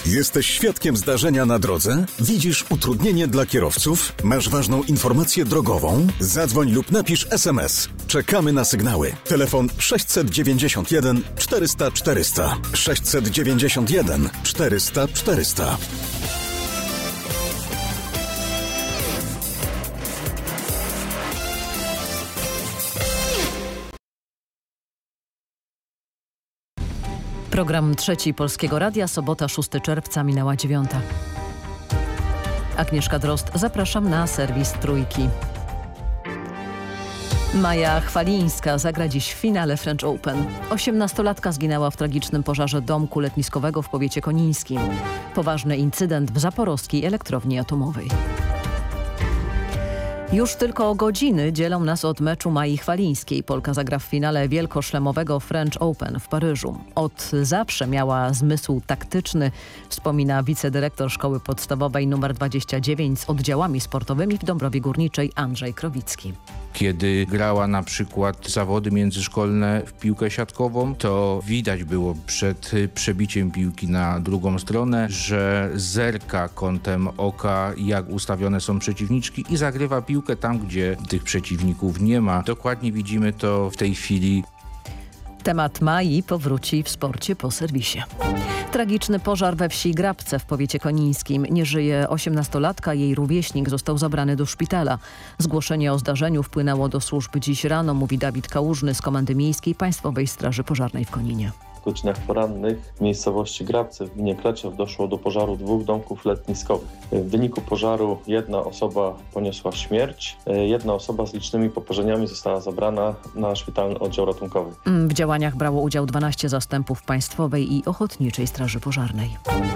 Jesteś świadkiem zdarzenia na drodze? Widzisz utrudnienie dla kierowców? Masz ważną informację drogową? Zadzwoń lub napisz SMS. Czekamy na sygnały. Telefon 691 400 400. 691 400 400. Program Trzeci Polskiego Radia, sobota 6 czerwca, minęła 9. Agnieszka Drozd, zapraszam na serwis Trójki. Maja Chwalińska zagra dziś w finale French Open. 18-latka zginęła w tragicznym pożarze domku letniskowego w powiecie konińskim. Poważny incydent w zaporowskiej elektrowni atomowej. Już tylko godziny dzielą nas od meczu Mai Chwalińskiej. Polka zagra w finale wielkoszlemowego French Open w Paryżu. Od zawsze miała zmysł taktyczny, wspomina wicedyrektor Szkoły Podstawowej nr 29 z oddziałami sportowymi w Dąbrowie Górniczej Andrzej Krowicki. Kiedy grała na przykład zawody międzyszkolne w piłkę siatkową, to widać było przed przebiciem piłki na drugą stronę, że zerka kątem oka, jak ustawione są przeciwniczki i zagrywa piłkę tam, gdzie tych przeciwników nie ma. Dokładnie widzimy to w tej chwili. Temat Mai powróci w sporcie po serwisie. Tragiczny pożar we wsi Grabce w powiecie konińskim. Nie żyje 18-latka, jej rówieśnik został zabrany do szpitala. Zgłoszenie o zdarzeniu wpłynęło do służb dziś rano, mówi Dawid Kałużny z Komendy Miejskiej Państwowej Straży Pożarnej w Koninie. W godzinach porannych w miejscowości Grabce w gminie Kleczew doszło do pożaru 2 domków letniskowych. W wyniku pożaru jedna osoba poniosła śmierć, jedna osoba z licznymi poparzeniami została zabrana na szpitalny oddział ratunkowy. W działaniach brało udział 12 zastępów Państwowej i Ochotniczej Straży Pożarnej.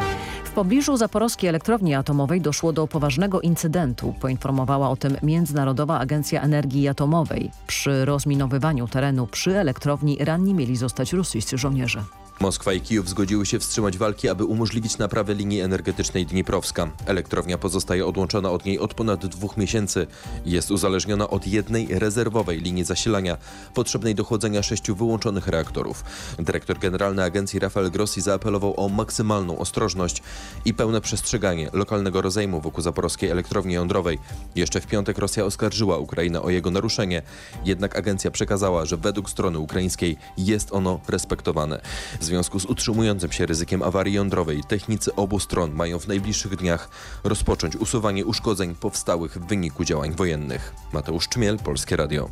W pobliżu zaporowskiej elektrowni atomowej doszło do poważnego incydentu. Poinformowała o tym Międzynarodowa Agencja Energii Atomowej. Przy rozminowywaniu terenu przy elektrowni ranni mieli zostać rosyjscy żołnierze. Moskwa i Kijów zgodziły się wstrzymać walki, aby umożliwić naprawę linii energetycznej Dniprowska. Elektrownia pozostaje odłączona od niej od ponad 2 miesięcy. Jest uzależniona od jednej rezerwowej linii zasilania, potrzebnej do chłodzenia 6 wyłączonych reaktorów. Dyrektor generalny agencji Rafael Grossi zaapelował o maksymalną ostrożność i pełne przestrzeganie lokalnego rozejmu wokół zaporowskiej elektrowni jądrowej. Jeszcze w piątek Rosja oskarżyła Ukrainę o jego naruszenie, jednak agencja przekazała, że według strony ukraińskiej jest ono respektowane. W związku z utrzymującym się ryzykiem awarii jądrowej technicy obu stron mają w najbliższych dniach rozpocząć usuwanie uszkodzeń powstałych w wyniku działań wojennych. Mateusz Czmiel, Polskie Radio.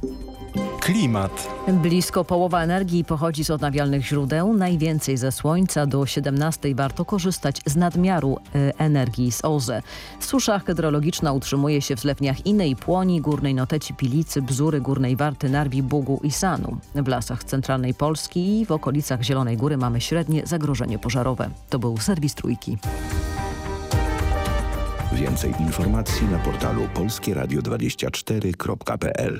Klimat. Blisko połowa energii pochodzi z odnawialnych źródeł, najwięcej ze słońca. Do 17 warto korzystać z nadmiaru energii z OZE. Susza hydrologiczna utrzymuje się w zlewniach Inej, Płoni, Górnej Noteci, Pilicy, Bzury, Górnej Warty, Narwi, Bugu i Sanu. W lasach centralnej Polski i w okolicach Zielonej Góry mamy średnie zagrożenie pożarowe. To był serwis Trójki. Więcej informacji na portalu polskieradio24.pl.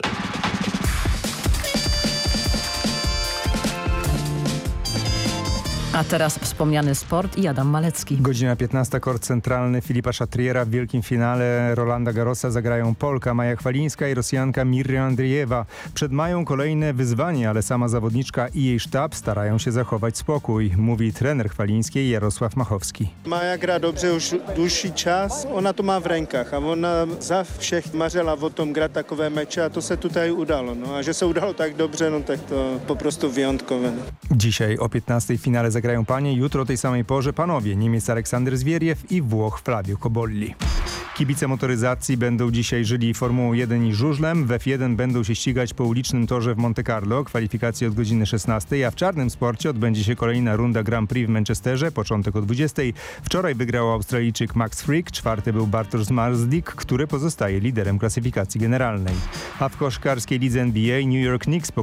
A teraz wspomniany sport i Adam Malecki. Godzina 15, kort centralny Filipa Szatriera. W wielkim finale Rolanda Garrosa zagrają Polka Maja Chwalińska i Rosjanka Mirja Andriejewa. Przed Mają kolejne wyzwanie, ale sama zawodniczka i jej sztab starają się zachować spokój, mówi trener Chwalińskiej Jarosław Machowski. Maja gra dobrze już dłuższy czas, ona to ma w rękach, a ona zawsze marzyła o tym grać takowe mecze, a to się tutaj udało. No, a że się udało tak dobrze, no tak to po prostu wyjątkowe. No. Dzisiaj o 15 w finale zagrają panie, jutro o tej samej porze panowie. Niemiec Aleksander Zwieriew i Włoch Flavio Cobolli. Kibice motoryzacji będą dzisiaj żyli Formułą 1 i żużlem. W F1 będą się ścigać po ulicznym torze w Monte Carlo. Kwalifikacje od godziny 16, a w czarnym sporcie odbędzie się kolejna runda Grand Prix w Manchesterze. Początek o 20. Wczoraj wygrał Australijczyk Max Frick, czwarty był Bartosz Zmarzlik, który pozostaje liderem klasyfikacji generalnej. A w koszkarskiej lidze NBA New York Knicks